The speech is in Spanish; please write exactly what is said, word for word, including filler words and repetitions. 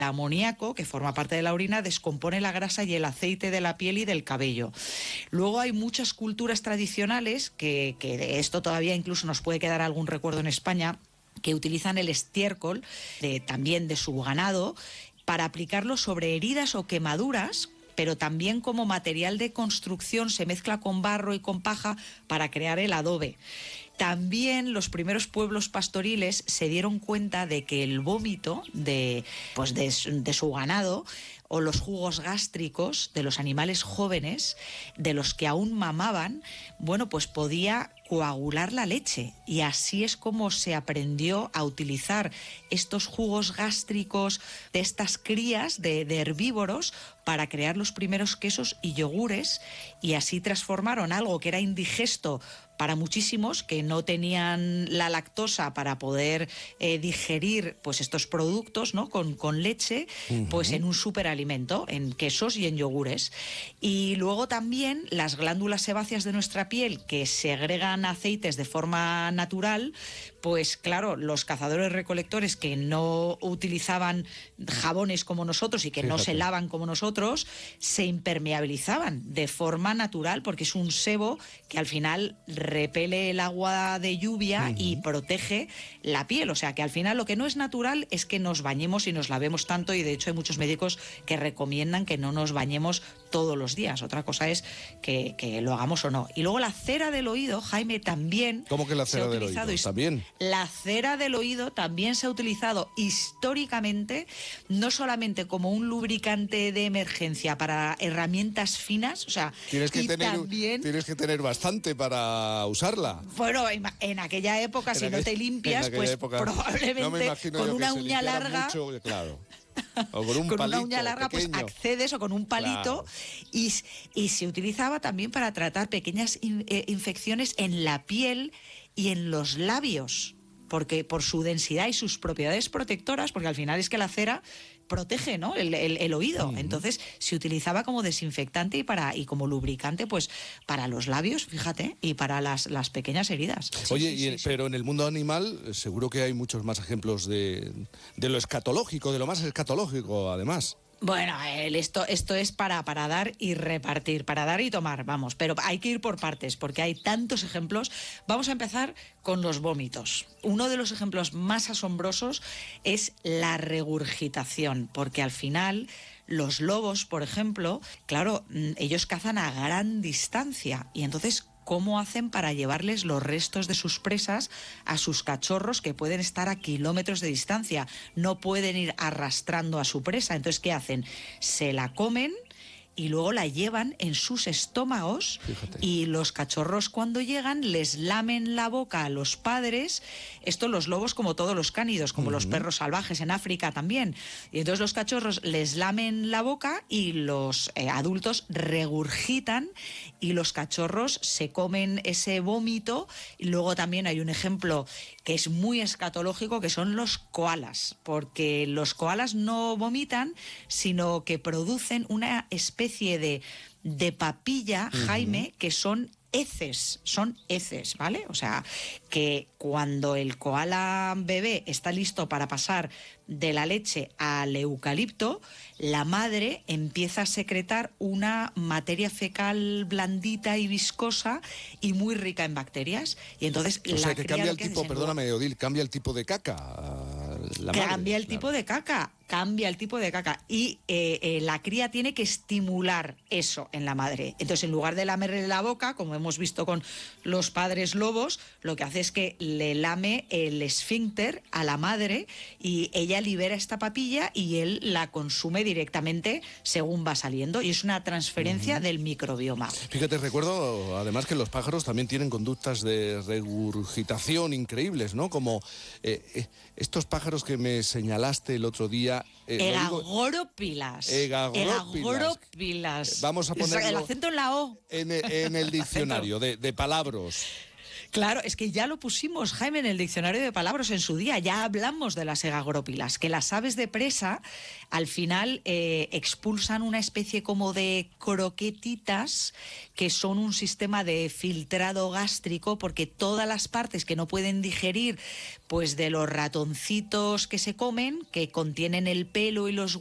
El amoníaco, que forma parte de la orina, descompone la grasa y el aceite de la piel y del cabello. Luego hay muchas culturas tradicionales, que, que de esto todavía incluso nos puede quedar algún recuerdo en España, que utilizan el estiércol de, también de su ganado para aplicarlo sobre heridas o quemaduras, pero también como material de construcción. Se mezcla con barro y con paja para crear el adobe. También los primeros pueblos pastoriles se dieron cuenta de que el vómito de, pues de, de su ganado o los jugos gástricos de los animales jóvenes, de los que aún mamaban, bueno, pues podía coagular la leche. Y así es como se aprendió a utilizar estos jugos gástricos de estas crías de, de herbívoros para crear los primeros quesos y yogures, y así transformaron algo que era indigesto para muchísimos que no tenían la lactosa para poder eh, digerir pues estos productos, ¿no? con, con leche, uh-huh. pues en un superalimento, en quesos y en yogures. Y luego también las glándulas sebáceas de nuestra piel, que segregan aceites de forma natural, pues claro, los cazadores recolectores que no utilizaban jabones como nosotros y que Fíjate. no se lavan como nosotros, se impermeabilizaban de forma natural, porque es un sebo que al final repele el agua de lluvia uh-huh. y protege la piel. O sea que al final lo que no es natural es que nos bañemos y nos lavemos tanto, y de hecho hay muchos médicos que recomiendan que no nos bañemos todos los días. Otra cosa es que, que lo hagamos o no. Y luego la cera del oído, Jaime, también... ¿Cómo que la cera del oído? ¿También? La cera del oído también se ha utilizado históricamente, no solamente como un lubricante de emergencia para herramientas finas, o sea, tienes que, y tener, también, tienes que tener bastante para usarla. Bueno, en, en aquella época, en si aquel, no te limpias, pues época, probablemente no con una uña larga... Mucho, claro. O con un con palito una uña larga pequeño. Pues accedes, o con un palito, claro. y, y se utilizaba también para tratar pequeñas in, eh, infecciones en la piel y en los labios, porque por su densidad y sus propiedades protectoras, porque al final es que la cera protege, ¿no? el, el, el oído. Uh-huh. Entonces se utilizaba como desinfectante y para y como lubricante, pues para los labios, fíjate, y para las, las pequeñas heridas. Oye, sí, sí, y, sí, sí. pero en el mundo animal seguro que hay muchos más ejemplos de, de lo escatológico, de lo más escatológico, además. Bueno, el, esto, esto es para, para dar y repartir, para dar y tomar, vamos, pero hay que ir por partes porque hay tantos ejemplos. Vamos a empezar con los vómitos. Uno de los ejemplos más asombrosos es la regurgitación, porque al final los lobos, por ejemplo, claro, ellos cazan a gran distancia y entonces... ¿Cómo hacen para llevarles los restos de sus presas a sus cachorros, que pueden estar a kilómetros de distancia? No pueden ir arrastrando a su presa. Entonces, ¿qué hacen? Se la comen y luego la llevan en sus estómagos. Fíjate. Y los cachorros, cuando llegan, les lamen la boca a los padres. Esto los lobos, como todos los cánidos, como uh-huh. los perros salvajes en África también. Y entonces los cachorros les lamen la boca y los eh, adultos regurgitan y los cachorros se comen ese vómito. Y luego también hay un ejemplo que es muy escatológico, que son los koalas, porque los koalas no vomitan, sino que producen una especie de, de papilla, uh-huh. Jaime, que son heces, son heces, ¿vale? O sea, que cuando el koala bebé está listo para pasar de la leche al eucalipto, la madre empieza a secretar una materia fecal blandita y viscosa y muy rica en bacterias. Y entonces o la sea, que cría cambia el que tipo, perdóname, Odil, cambia el tipo de caca. La cambia madre, el claro. tipo de caca, cambia el tipo de caca. Y eh, eh, la cría tiene que estimular eso en la madre. Entonces, en lugar de lamerle la boca, como hemos visto con los padres lobos, lo que hace es que le lame el esfínter a la madre y ella libera esta papilla y él la consume directamente según va saliendo. Y es una transferencia uh-huh. del microbioma. Fíjate, recuerdo además que los pájaros también tienen conductas de regurgitación increíbles, ¿no? Como eh, eh, estos pájaros que me señalaste el otro día. Eh, Egagóropilas. Egagóropilas. Vamos a ponerlo el acento en la O. En, en el diccionario de, de palabras. Claro, es que ya lo pusimos, Jaime, en el diccionario de palabras en su día, ya hablamos de las egagrópilas, que las aves de presa al final eh, expulsan una especie como de croquetitas que son un sistema de filtrado gástrico, porque todas las partes que no pueden digerir pues de los ratoncitos que se comen, que contienen el pelo y los